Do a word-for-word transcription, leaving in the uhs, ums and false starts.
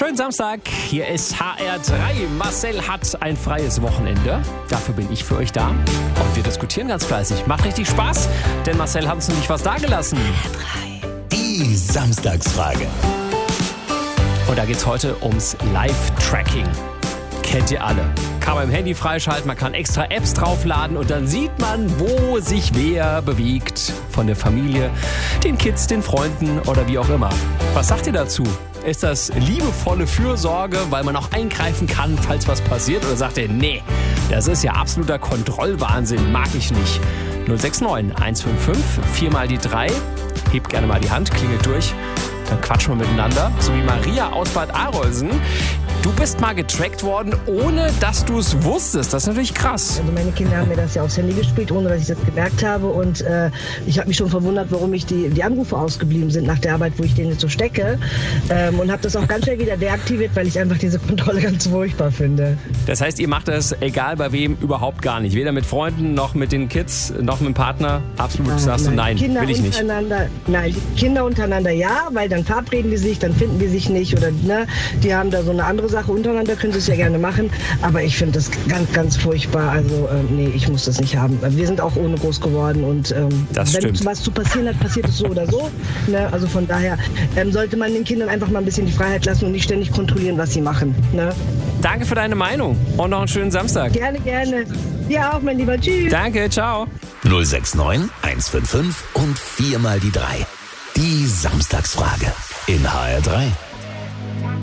Schönen Samstag, hier ist H R drei. Marcel hat ein freies Wochenende. Dafür bin ich für euch da. Und wir diskutieren ganz fleißig. Macht richtig Spaß, denn Marcel hat uns nämlich was dagelassen. H R drei. Die Samstagsfrage. Und da geht's heute ums Live-Tracking. Kennt ihr alle. Kann man im Handy freischalten, man kann extra Apps draufladen und dann sieht man, wo sich wer bewegt. Von der Familie, den Kids, den Freunden oder wie auch immer. Was sagt ihr dazu? Ist das liebevolle Fürsorge, weil man auch eingreifen kann, falls was passiert? Oder sagt ihr, nee, das ist ja absoluter Kontrollwahnsinn, mag ich nicht. null sechs neun eins fünf fünf vier mal die drei. Hebt gerne mal die Hand, klingelt durch. Dann quatschen wir miteinander. So wie Maria aus Bad Arolsen. Du bist mal getrackt worden, ohne dass du es wusstest. Das ist natürlich krass. Also meine Kinder haben mir das ja aufs Handy gespielt, ohne dass ich das gemerkt habe. Und äh, ich habe mich schon verwundert, warum ich die, die Anrufe ausgeblieben sind nach der Arbeit, wo ich denen jetzt so stecke. Ähm, und habe das auch ganz schnell wieder deaktiviert, weil ich einfach diese Kontrolle ganz furchtbar finde. Das heißt, ihr macht das, egal bei wem, überhaupt gar nicht. Weder mit Freunden, noch mit den Kids, noch mit dem Partner. Absolut Nein, sagst du nein. nein, Kinder will ich nicht. Nein, Kinder untereinander ja, weil dann verabreden die sich, dann finden die sich nicht. Oder ne, die haben da so eine andere Sache untereinander, können sie es ja gerne machen. Aber ich finde das ganz, ganz furchtbar. Also ähm, nee, ich muss das nicht haben. Wir sind auch ohne groß geworden. Und ähm, Das wenn stimmt. was zu passieren hat, passiert es so oder so. Ne? Also von daher ähm, sollte man den Kindern einfach mal ein bisschen die Freiheit lassen und nicht ständig kontrollieren, was sie machen. Ne? Danke für deine Meinung und noch einen schönen Samstag. Gerne, gerne. Ja, auch, mein Lieber. Tschüss. Danke, ciao. null sechs neun eins fünf fünf und vier mal die drei. Die Samstagsfrage in H R drei.